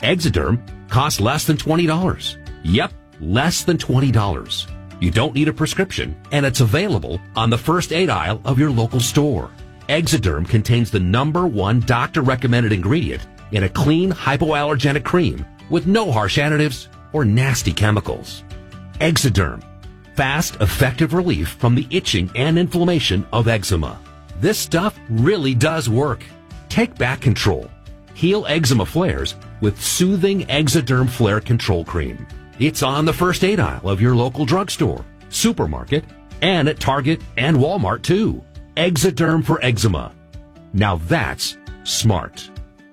Exoderm costs less than $20. Yep, less than $20. You don't need a prescription, and it's available on the first aid aisle of your local store. Exoderm contains the #1 doctor-recommended ingredient in a clean, hypoallergenic cream with no harsh additives or nasty chemicals. Exoderm. Fast, effective relief from the itching and inflammation of eczema. This stuff really does work. Take back control. Heal eczema flares with soothing Exoderm Flare Control Cream. It's on the first aid aisle of your local drugstore, supermarket, and at Target and Walmart too. Exoderm for eczema. Now that's smart.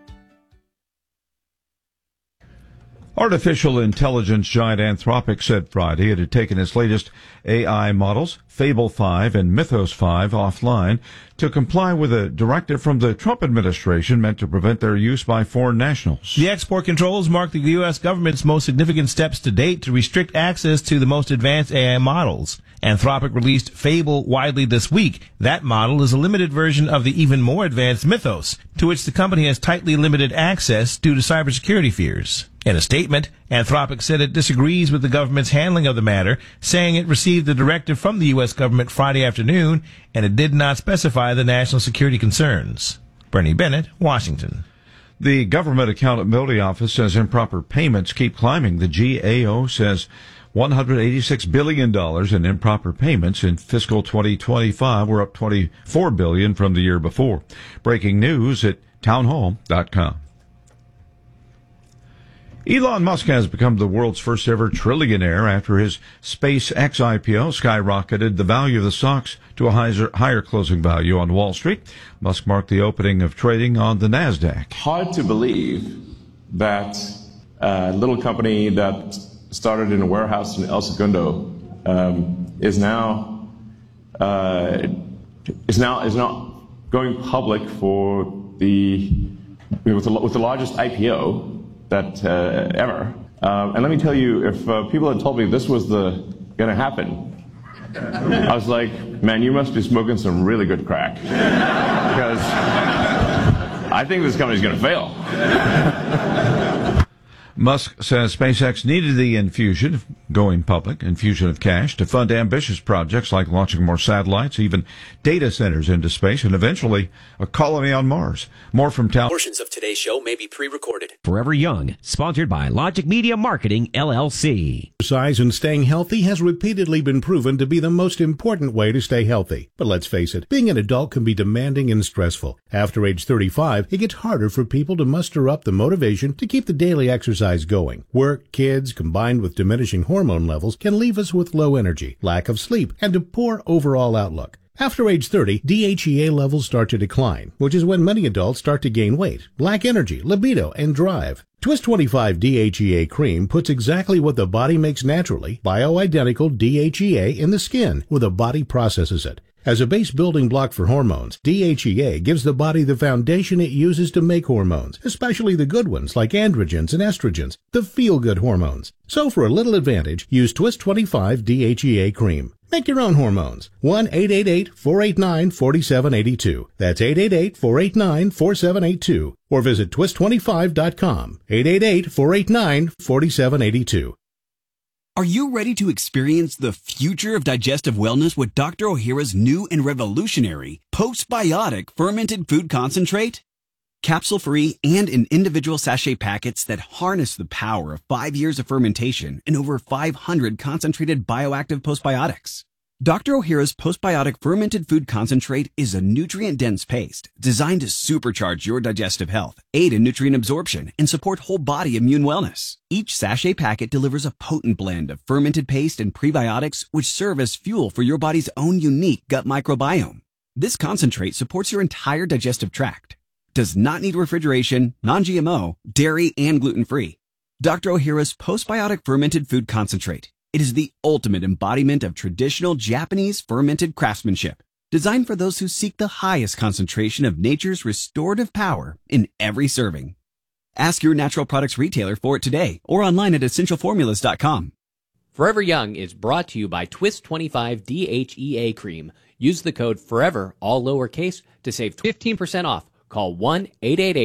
Artificial intelligence giant Anthropic said Friday it had taken its latest AI models, Fable 5 and Mythos 5, offline to comply with a directive from the Trump administration meant to prevent their use by foreign nationals. The export controls mark the U.S. government's most significant steps to date to restrict access to the most advanced AI models. Anthropic released Fable widely this week. That model is a limited version of the even more advanced Mythos, to which the company has tightly limited access due to cybersecurity fears. In a statement, Anthropic said it disagrees with the government's handling of the matter, saying it received the directive from the U.S. government Friday afternoon, and it did not specify the national security concerns. Bernie Bennett, Washington. The Government Accountability Office says improper payments keep climbing. The GAO says $186 billion in improper payments in fiscal 2025 were up $24 billion from the year before. Breaking news at townhall.com. Elon Musk has become the world's first ever trillionaire after his SpaceX IPO skyrocketed the value of the stocks to a higher closing value on Wall Street. Musk marked the opening of trading on the NASDAQ. Hard to believe that a little company that started in a warehouse in El Segundo is now going public with the largest IPO that ever. And let me tell you, if people had told me this was going to happen, I was like, man, you must be smoking some really good crack, because I think this company's going to fail. Musk says SpaceX needed the infusion of cash to fund ambitious projects like launching more satellites, even data centers into space, and eventually a colony on Mars. More from Town. Portions of today's show may be pre-recorded. Forever Young, sponsored by Logic Media Marketing, LLC. Exercise and staying healthy has repeatedly been proven to be the most important way to stay healthy. But let's face it, being an adult can be demanding and stressful. After age 35, it gets harder for people to muster up the motivation to keep the daily exercise going. Work, kids, combined with diminishing hormone levels can leave us with low energy, lack of sleep, and a poor overall outlook. After age 30, DHEA levels start to decline, which is when many adults start to gain weight, lack energy, libido, and drive. Twist 25 DHEA cream puts exactly what the body makes naturally, bioidentical DHEA in the skin, where the body processes it. As a base building block for hormones, DHEA gives the body the foundation it uses to make hormones, especially the good ones like androgens and estrogens, the feel-good hormones. So for a little advantage, use Twist 25 DHEA cream. Make your own hormones. 1-888-489-4782. That's 888-489-4782. Or visit twist25.com. 888-489-4782. Are you ready to experience the future of digestive wellness with Dr. Ohhira's new and revolutionary postbiotic fermented food concentrate? Capsule-free and in individual sachet packets that harness the power of 5 years of fermentation and over 500 concentrated bioactive postbiotics. Dr. Ohhira's postbiotic fermented food concentrate is a nutrient-dense paste designed to supercharge your digestive health, aid in nutrient absorption, and support whole body immune wellness. Each sachet packet delivers a potent blend of fermented paste and prebiotics which serve as fuel for your body's own unique gut microbiome. This concentrate supports your entire digestive tract, does not need refrigeration, non-GMO, dairy, and gluten-free. Dr. Ohhira's postbiotic fermented food concentrate. It is the ultimate embodiment of traditional Japanese fermented craftsmanship, designed for those who seek the highest concentration of nature's restorative power in every serving. Ask your natural products retailer for it today or online at essentialformulas.com. Forever Young is brought to you by Twist 25 DHEA Cream. Use the code FOREVER, all lowercase, to save 15% off. Call 1-888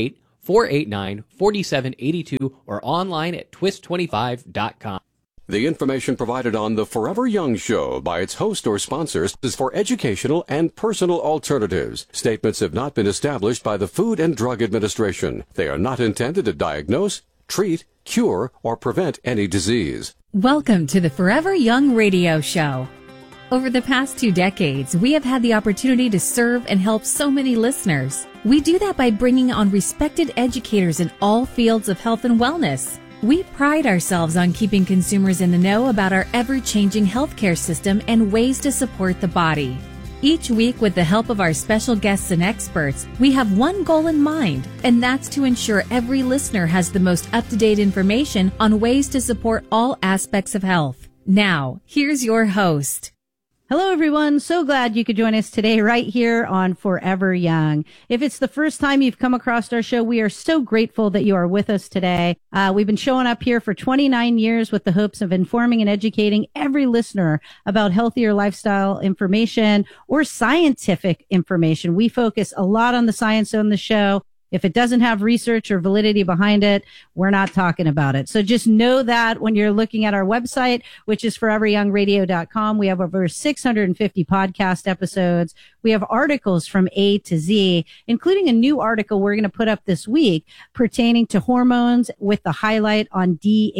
489-4782 or online at twist25.com. The information provided on the Forever Young Show by its host or sponsors is for educational and personal alternatives. Statements have not been established by the Food and Drug Administration. They are not intended to diagnose, treat, cure, or prevent any disease. Welcome to the Forever Young Radio Show. Over the past 2 decades, we have had the opportunity to serve and help so many listeners. We do that by bringing on respected educators in all fields of health and wellness. We pride ourselves on keeping consumers in the know about our ever-changing healthcare system and ways to support the body. Each week, with the help of our special guests and experts, we have one goal in mind, and that's to ensure every listener has the most up-to-date information on ways to support all aspects of health. Now, here's your host. Hello, everyone. So glad you could join us today right here on Forever Young. If it's the first time you've come across our show, we are so grateful that you are with us today. We've been showing up here for 29 years with the hopes of informing and educating every listener about healthier lifestyle information or scientific information. We focus a lot on the science on the show. If it doesn't have research or validity behind it, we're not talking about it. So just know that when you're looking at our website, which is foreveryoungradio.com, we have over 650 podcast episodes. We have articles from A to Z, including a new article we're going to put up this week pertaining to hormones with the highlight on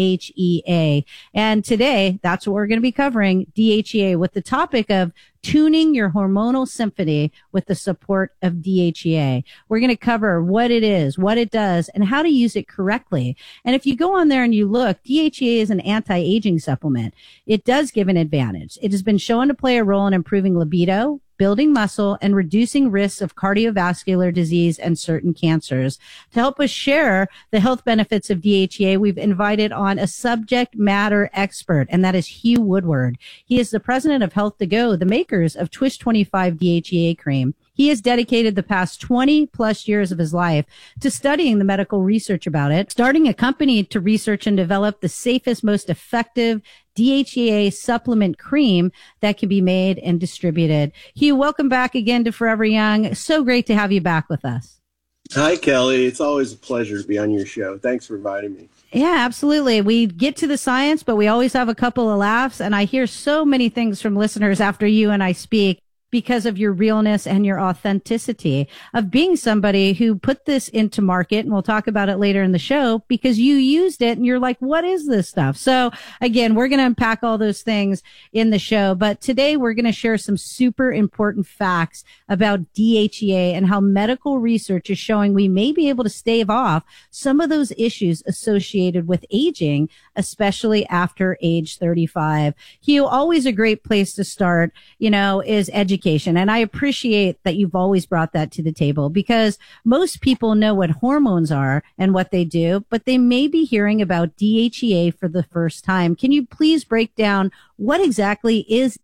DHEA. And today, that's what we're going to be covering, DHEA, with the topic of tuning your hormonal symphony with the support of DHEA. We're going to cover what it is, what it does, and how to use it correctly. And if you go on there and you look, DHEA is an anti-aging supplement. It does give an advantage. It has been shown to play a role in improving libido, building muscle, and reducing risks of cardiovascular disease and certain cancers. To help us share the health benefits of DHEA, we've invited on a subject matter expert, and that is Hugh Woodward. He is the president of Health to Go, the makers of Twist 25 DHEA cream. He has dedicated the past 20 plus years of his life to studying the medical research about it, starting a company to research and develop the safest, most effective DHEA supplement cream that can be made and distributed. Hugh, welcome back again to Forever Young. So great to have you back with us. Hi, Kelly. It's always a pleasure to be on your show. Thanks for inviting me. Yeah, absolutely. We get to the science, but we always have a couple of laughs. And I hear so many things from listeners after you and I speak, because of your realness and your authenticity of being somebody who put this into market. And we'll talk about it later in the show because you used it and you're like, what is this stuff? So again, we're going to unpack all those things in the show. But today we're going to share some super important facts about DHEA and how medical research is showing we may be able to stave off some of those issues associated with aging, especially after age 35. Hugh, always a great place to start, is education. And I appreciate that you've always brought that to the table because most people know what hormones are and what they do, but they may be hearing about DHEA for the first time. Can you please break down what exactly is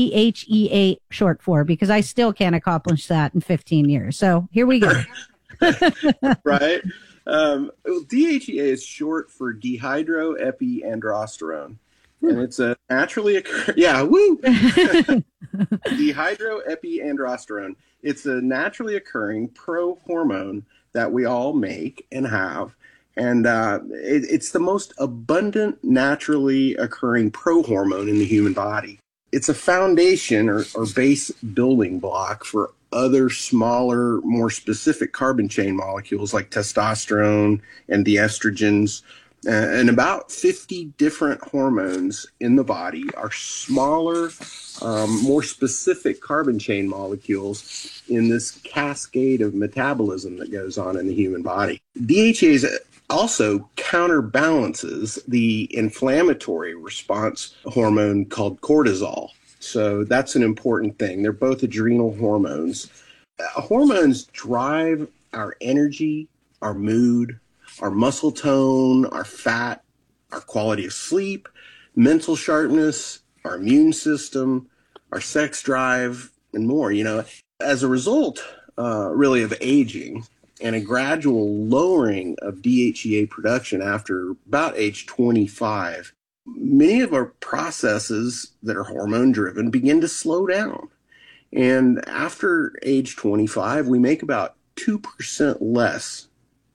DHEA short for? Because I still can't accomplish that in 15 years. So here we go. Right. DHEA is short for dehydroepiandrosterone. And it's a naturally occurring, dehydroepiandrosterone. It's a naturally occurring pro-hormone that we all make and have. And it's the most abundant, naturally occurring pro-hormone in the human body. It's a foundation or base building block for other smaller, more specific carbon chain molecules like testosterone and the estrogens. And about 50 different hormones in the body are smaller, more specific carbon chain molecules in this cascade of metabolism that goes on in the human body. DHEA also counterbalances the inflammatory response hormone called cortisol. So that's an important thing. They're both adrenal hormones. Hormones drive our energy, our mood, our muscle tone, our fat, our quality of sleep, mental sharpness, our immune system, our sex drive, and more. As a result, really, of aging and a gradual lowering of DHEA production after about age 25, many of our processes that are hormone-driven begin to slow down. And after age 25, we make about 2% less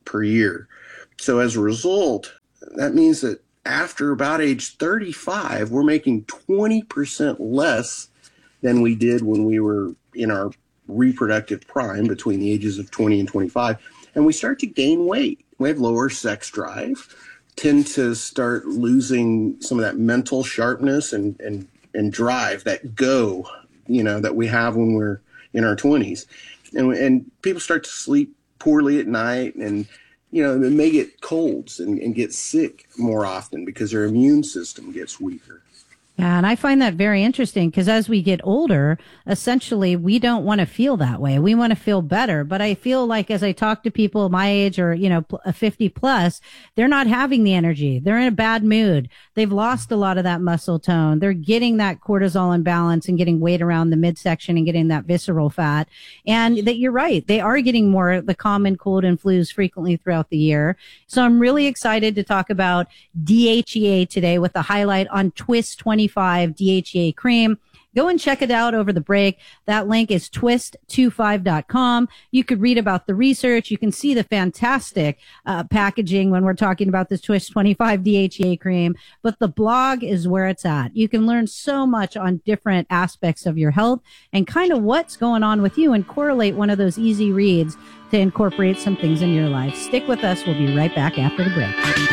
per year. So as a result, that means that after about age 35, we're making 20% less than we did when we were in our reproductive prime between the ages of 20 and 25. And we start to gain weight. We have lower sex drive, tend to start losing some of that mental sharpness and drive, that go, that we have when we're in our 20s. And people start to sleep poorly at night, and they may get colds and get sick more often because their immune system gets weaker. Yeah, and I find that very interesting because as we get older, essentially, we don't want to feel that way. We want to feel better. But I feel like as I talk to people my age or, 50 plus, they're not having the energy. They're in a bad mood. They've lost a lot of that muscle tone. They're getting that cortisol imbalance and getting weight around the midsection and getting that visceral fat. And that you're right. They are getting more of the common cold and flus frequently throughout the year. So I'm really excited to talk about DHEA today with the highlight on Twist 25 DHEA cream. Go and check it out over the break. That link is twist25.com. You could read about the research. You can see the fantastic packaging when we're talking about this Twist 25 DHEA cream. But the blog is where it's at. You can learn so much on different aspects of your health and kind of what's going on with you and correlate one of those easy reads to incorporate some things in your life. Stick with us. We'll be right back after the break.